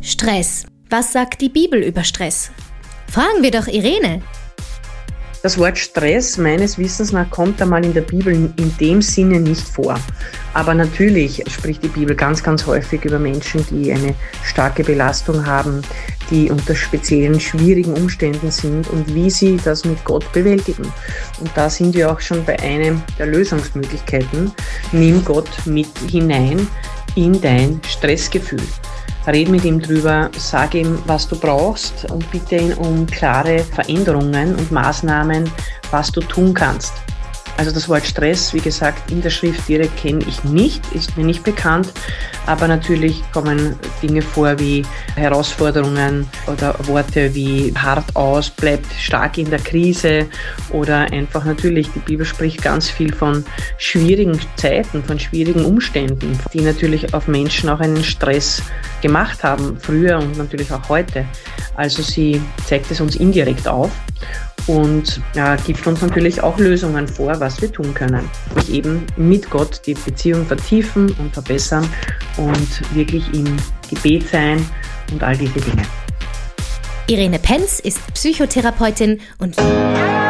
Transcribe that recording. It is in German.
Stress. Was sagt die Bibel über Stress? Fragen wir doch Irene. Das Wort Stress meines Wissens nach kommt einmal in der Bibel in dem Sinne nicht vor. Aber natürlich spricht die Bibel ganz, ganz häufig über Menschen, die eine starke Belastung haben, die unter speziellen schwierigen Umständen sind und wie sie das mit Gott bewältigen. Und da sind wir auch schon bei einem der Lösungsmöglichkeiten. Nimm Gott mit hinein in dein Stressgefühl. Red mit ihm drüber, sag ihm, was du brauchst und bitte ihn um klare Veränderungen und Maßnahmen, was du tun kannst. Also das Wort Stress, wie gesagt, in der Schrift direkt kenne ich nicht, ist mir nicht bekannt, aber natürlich kommen Dinge vor wie Herausforderungen oder Worte wie hart aus, bleibt stark in der Krise oder einfach natürlich, die Bibel spricht ganz viel von schwierigen Zeiten, von schwierigen Umständen, die natürlich auf Menschen auch einen Stress gemacht haben, früher und natürlich auch heute. Also sie zeigt es uns indirekt auf. Und gibt uns natürlich auch Lösungen vor, was wir tun können. Eben mit Gott die Beziehung vertiefen und verbessern und wirklich im Gebet sein und all diese Dinge. Irene Penz ist Psychotherapeutin und